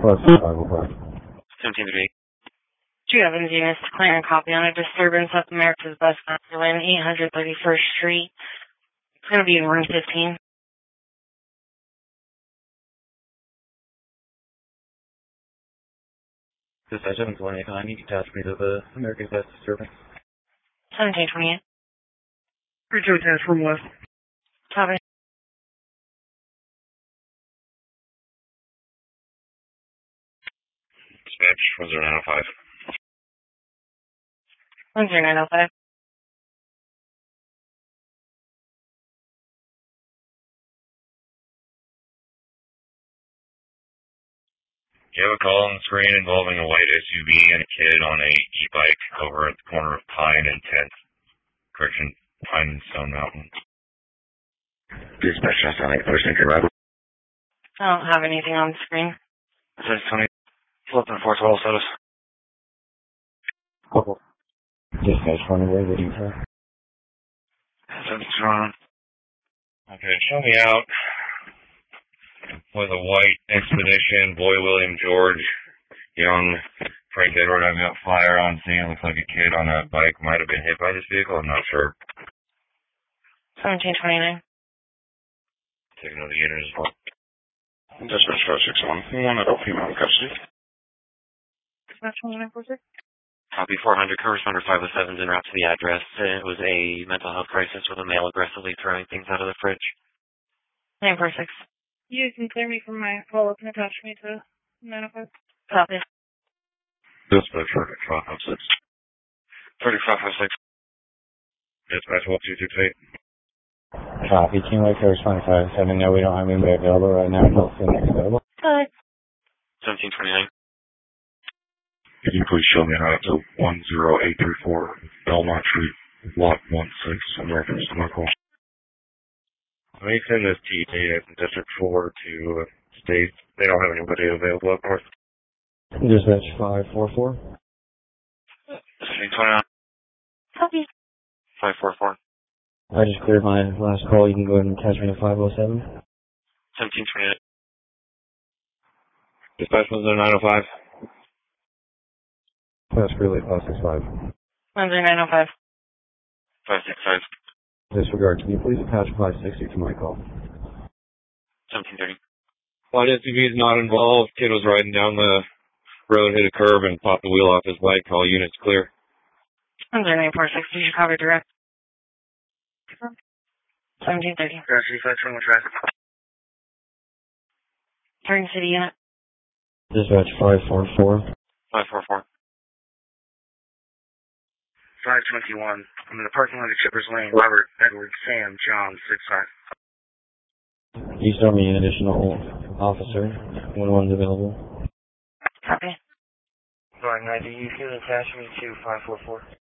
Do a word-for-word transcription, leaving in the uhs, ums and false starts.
Plus five oh five. seventeen thirty-eight. Do you have any units to clear and copy on a disturbance up America's Best Lane, eight hundred thirty-first Street? It's going to be in room fifteen. This is seven twenty-eight. I need to attach me to the America's Best disturbance. seventeen twenty-eight. three two attach from west. Copy. Dispatch one zero nine oh five. one zero nine oh five. You have a call on the screen involving a white S U V and a kid on a e-bike over at the corner of Pine and tenth. Correction, Pine and Stone Mountain. Dispatch just on eight first entry arrival. I don't have anything on the screen. This is Tony. Flipping four twelve status. Couple. Dispatch one away, what do you have? Something's wrong. Okay, show me out with a white Expedition, Boy William George, young Frank Edward. I've got flyer on scene. Looks like a kid on a bike might have been hit by this vehicle. I'm not sure. seventeen twenty-nine. Take another unit as well. Dispatch five six one. One adult female in custody. Dispatch one nine four six. Copy four hundred. Corresponder five oh seven en route to the address. It was a mental health crisis with a male aggressively throwing things out of the fridge. nine four six. You can clear me from my follow-up and attach me to nine oh five. Copy. Dispatch thirty-five oh six. thirty-five oh six. Dispatch one two six eight. Copy. Team White Coast five five seven. No, we don't have anybody available right now. Don't see next available. Good. seventeen twenty-nine. Can you please show me how to one zero eight three four Belmont Street, lot one six, in reference to my call? Let me send this T data from District four to uh, state. They don't have anybody available up north. Dispatch five four four. seventeen twenty-nine. Copy. five four four. I just cleared my last call. You can go ahead and attach me to five oh seven. seventeen twenty-nine. Dispatch one zero nine oh five. That's really five six five. one zero nine oh five. five six five. Disregard. Can you please attach five sixty to my call? seventeen thirty. White S U V is not involved. Kid was riding down the road, hit a curb, and popped the wheel off his bike. All units clear. one zero nine four six. You should cover direct. seventeen thirty. Custody five twenty-one traffic. Turn city unit. Dispatch five four four. five four four. five twenty-one. I'm in the parking lot of Chippers Lane. Robert, Edward, Sam, John, six five. You still need an additional officer when one's available. Copy. Fine, ninety. You can attach me to five four four.